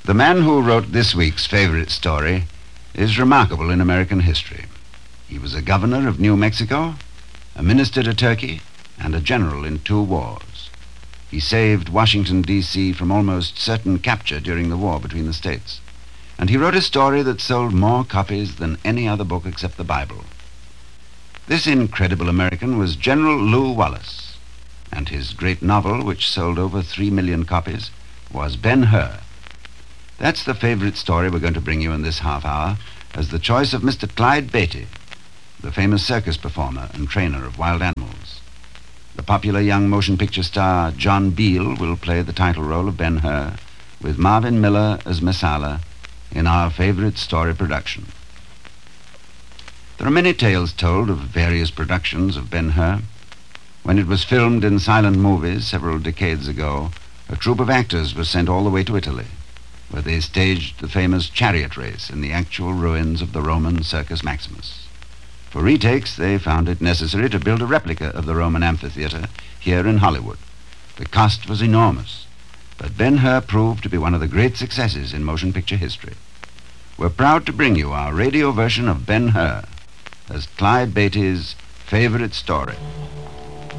The man who wrote this week's favorite story is remarkable in American history. He was a governor of New Mexico, a minister to Turkey, and a general in 2 wars. He saved Washington, D.C. from almost certain capture during the war between the states. And he wrote a story that sold more copies than any other book except the Bible. This incredible American was General Lew Wallace, and his great novel, which sold over 3 million copies, was Ben-Hur. That's the favorite story we're going to bring you in this half hour, as the choice of Mr. Clyde Beatty, the famous circus performer and trainer of wild animals. The popular young motion picture star John Beal will play the title role of Ben-Hur, with Marvin Miller as Messala in our favorite story production. There are many tales told of various productions of Ben-Hur. When it was filmed in silent movies several decades ago, a troupe of actors was sent all the way to Italy, where they staged the famous chariot race in the actual ruins of the Roman Circus Maximus. For retakes, they found it necessary to build a replica of the Roman amphitheater here in Hollywood. The cost was enormous, but Ben-Hur proved to be one of the great successes in motion picture history. We're proud to bring you our radio version of Ben-Hur as Clyde Beatty's favorite story.